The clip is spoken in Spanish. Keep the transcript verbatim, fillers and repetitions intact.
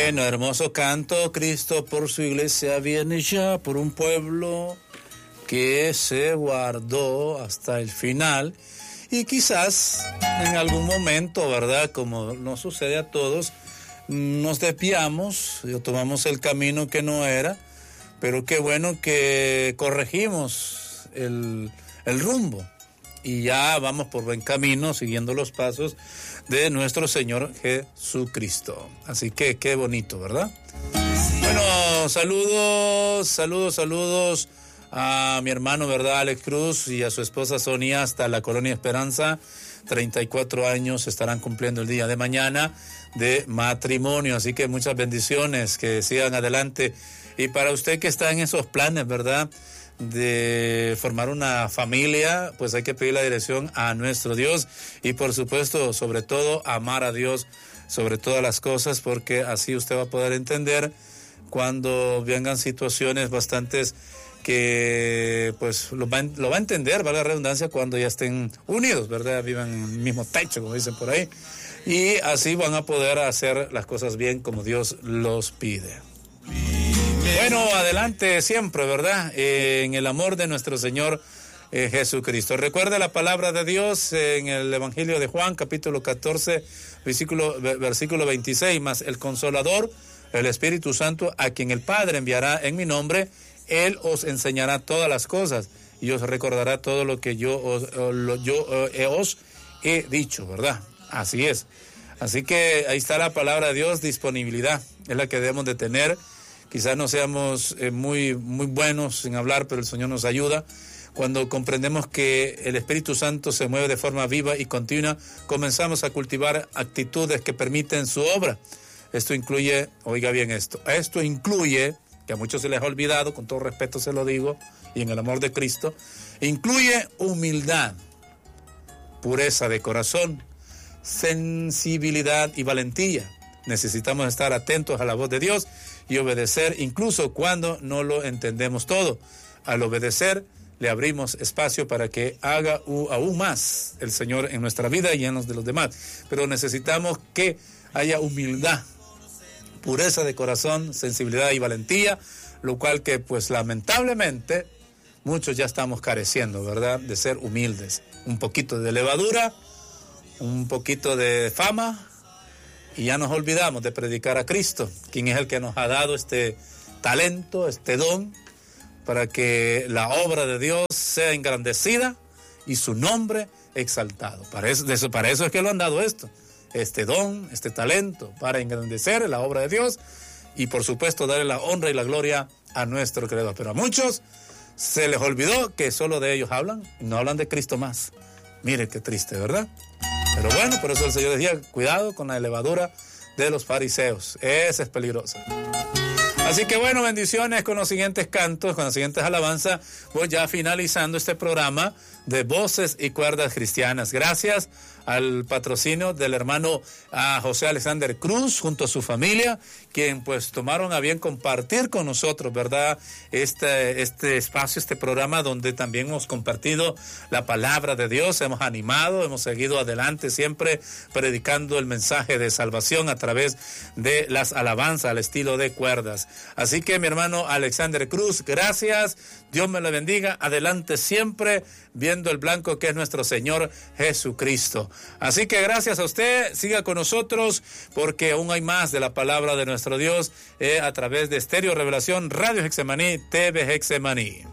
Bueno, hermoso canto. Cristo por su iglesia viene ya, por un pueblo que se guardó hasta el final. Y quizás en algún momento, ¿verdad?, como nos sucede a todos, nos desviamos y tomamos el camino que no era, pero qué bueno que corregimos el, el rumbo y ya vamos por buen camino siguiendo los pasos de nuestro Señor Jesucristo. Así que qué bonito, ¿verdad? Bueno, saludos, saludos, saludos a mi hermano, ¿verdad?, Alex Cruz, y a su esposa Sonia hasta la Colonia Esperanza. treinta y cuatro años estarán cumpliendo el día de mañana de matrimonio, así que muchas bendiciones, que sigan adelante. Y para usted que está en esos planes, ¿verdad?, de formar una familia, pues hay que pedir la dirección a nuestro Dios y por supuesto, sobre todo, amar a Dios sobre todas las cosas, porque así usted va a poder entender cuando vengan situaciones bastantes que pues lo va, lo va a entender, valga la redundancia, cuando ya estén unidos, ¿verdad? Vivan en el mismo techo, como dicen por ahí, y así van a poder hacer las cosas bien como Dios los pide. Bueno, adelante siempre, ¿verdad?, eh, en el amor de nuestro Señor eh, Jesucristo. Recuerda la palabra de Dios en el Evangelio de Juan, capítulo catorce, versículo, versículo veintiséis, más el Consolador, el Espíritu Santo, a quien el Padre enviará en mi nombre, Él os enseñará todas las cosas y os recordará todo lo que yo os, lo, yo, eh, os he dicho, ¿verdad? Así es. Así que ahí está la palabra de Dios, disponibilidad, es la que debemos de tener. Quizás no seamos eh, muy, muy buenos en hablar, pero el Señor nos ayuda. Cuando comprendemos que el Espíritu Santo se mueve de forma viva y continua, comenzamos a cultivar actitudes que permiten su obra. Esto incluye, oiga bien esto, esto incluye, que a muchos se les ha olvidado, con todo respeto se lo digo, y en el amor de Cristo, incluye humildad, pureza de corazón, sensibilidad y valentía. Necesitamos estar atentos a la voz de Dios y obedecer incluso cuando no lo entendemos todo. Al obedecer, le abrimos espacio para que haga aún más el Señor en nuestra vida y en los de los demás. Pero necesitamos que haya humildad, pureza de corazón, sensibilidad y valentía, lo cual que pues lamentablemente muchos ya estamos careciendo, ¿verdad?, de ser humildes. Un poquito de levadura, un poquito de fama, y ya nos olvidamos de predicar a Cristo, quien es el que nos ha dado este talento, este don, para que la obra de Dios sea engrandecida y su nombre exaltado. Para eso, eso, para eso es que lo han dado esto, este don, este talento, para engrandecer la obra de Dios y por supuesto darle la honra y la gloria a nuestro Creador. Pero a muchos se les olvidó que solo de ellos hablan, y no hablan de Cristo más. Mire qué triste, ¿verdad? Pero bueno, por eso el Señor decía, cuidado con la levadura de los fariseos, esa es peligrosa. Así que bueno, bendiciones con los siguientes cantos, con las siguientes alabanzas. Voy ya finalizando este programa de Voces y Cuerdas Cristianas. Gracias al patrocinio del hermano a José Alexander Cruz junto a su familia, quien pues tomaron a bien compartir con nosotros, ¿verdad?, este, este espacio, este programa donde también hemos compartido la palabra de Dios, hemos animado, hemos seguido adelante siempre predicando el mensaje de salvación a través de las alabanzas al estilo de cuerdas. Así que mi hermano Alexander Cruz, gracias, Dios me lo bendiga, adelante siempre viendo el blanco que es nuestro Señor Jesucristo. Así que gracias a usted, siga con nosotros porque aún hay más de la palabra de nuestro Dios eh, a través de Estéreo Revelación, Radio Hexemaní, T V Hexemaní.